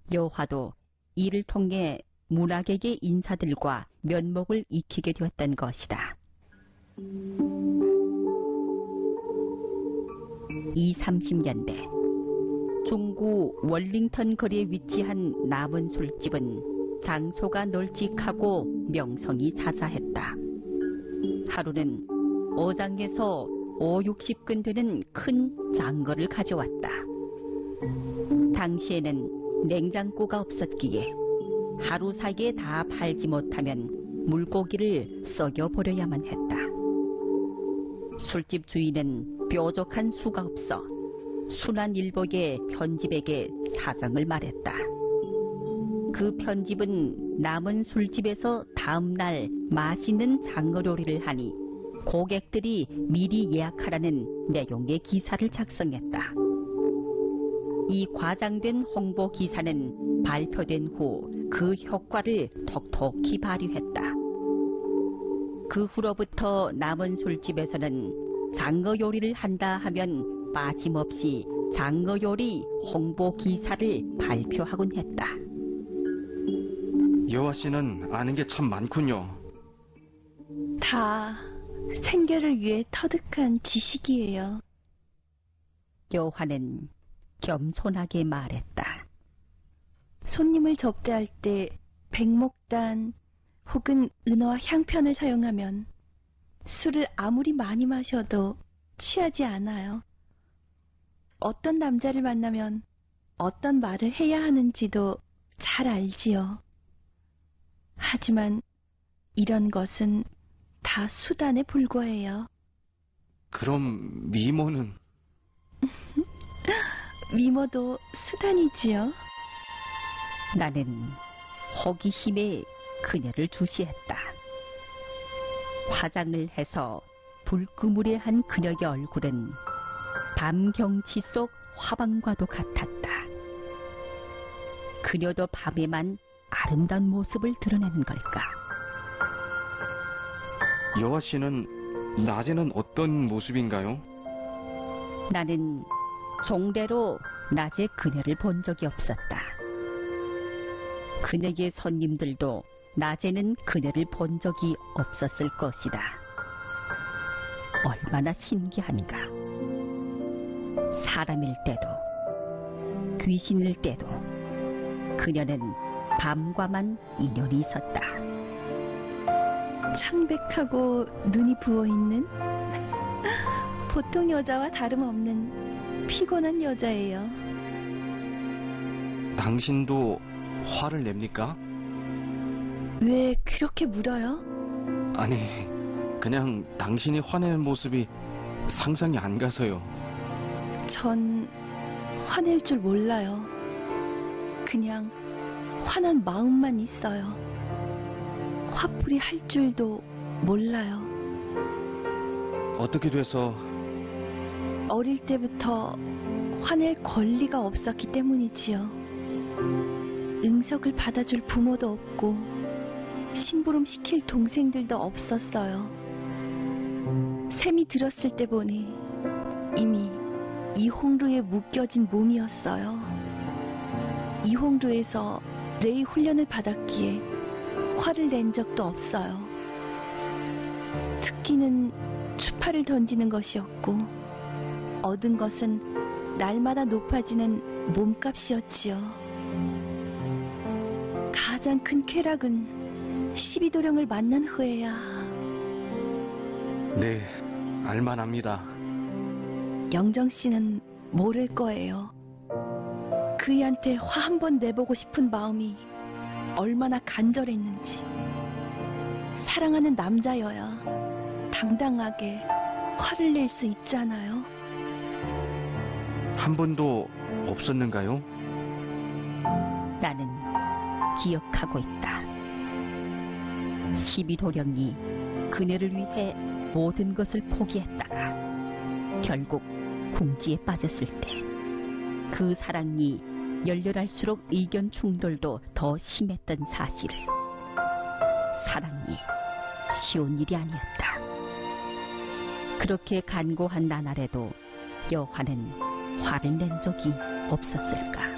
여화도 이를 통해 문학에게 인사들과 면목을 익히게 되었던 것이다. 30년대 중구 월링턴 거리에 위치한 남은 술집은 장소가 널찍하고 명성이 자자했다. 하루는 어장에서 50-60근 되는 큰 장거를 가져왔다. 당시에는 냉장고가 없었기에 하루 사이에 다 팔지 못하면 물고기를 썩여버려야만 했다. 술집 주인은 뾰족한 수가 없어 순환일보의 편집에게 사정을 말했다. 그 편집은 남은 술집에서 다음날 맛있는 장어 요리를 하니 고객들이 미리 예약하라는 내용의 기사를 작성했다. 이 과장된 홍보 기사는 발표된 후 그 효과를 톡톡히 발휘했다. 그 후로부터 남은 술집에서는 장어 요리를 한다 하면 빠짐없이 장어 요리 홍보 기사를 발표하곤 했다. 여화 씨는 아는 게 참 많군요. 다 생계를 위해 터득한 지식이에요. 여화는 겸손하게 말했다. 손님을 접대할 때 백목단 혹은 은어와 향편을 사용하면 술을 아무리 많이 마셔도 취하지 않아요. 어떤 남자를 만나면 어떤 말을 해야 하는지도 잘 알지요. 하지만 이런 것은 다 수단에 불과해요. 그럼 미모는? 미모도 수단이지요. 나는 호기심에 그녀를 주시했다. 화장을 해서 불그무레한 그녀의 얼굴은 밤 경치 속 화방과도 같았다. 그녀도 밤에만 아름다운 모습을 드러내는 걸까? 여화 씨는 낮에는 어떤 모습인가요? 나는 종대로 낮에 그녀를 본 적이 없었다. 그녀의 손님들도 낮에는 그녀를 본 적이 없었을 것이다. 얼마나 신기한가. 사람일 때도 귀신일 때도 그녀는 밤과만 인연이 있었다. 창백하고 눈이 부어있는 보통 여자와 다름없는 피곤한 여자예요. 당신도 화를 냅니까? 왜 그렇게 물어요? 아니, 그냥 당신이 화내는 모습이 상상이 안 가서요. 전 화낼 줄 몰라요. 그냥 화난 마음만 있어요. 화풀이 할 줄도 몰라요. 어떻게 돼서? 어릴 때부터 화낼 권리가 없었기 때문이지요. 응석을 받아줄 부모도 없고 심부름 시킬 동생들도 없었어요. 샘이 들었을 때 보니 이미 이홍루에 묶여진 몸이었어요. 이홍루에서 레이 훈련을 받았기에 화를 낸 적도 없어요. 특기는 추파를 던지는 것이었고 얻은 것은 날마다 높아지는 몸값이었지요. 가장 큰 쾌락은 12도령을 만난 후에야. 네, 알만합니다. 영정 씨는 모를 거예요. 그이한테 화 한 번 내보고 싶은 마음이 얼마나 간절했는지. 사랑하는 남자여야 당당하게 화를 낼 수 있잖아요. 한 번도 없었는가요? 나는 기억하고 있다. 12도령이 그녀를 위해 모든 것을 포기했다가 결국 궁지에 빠졌을 때 그 사랑이 열렬할수록 의견 충돌도 더 심했던 사실을. 사랑이 쉬운 일이 아니었다. 그렇게 간고한 나날에도 여화는 화를 낸 적이 없었을까?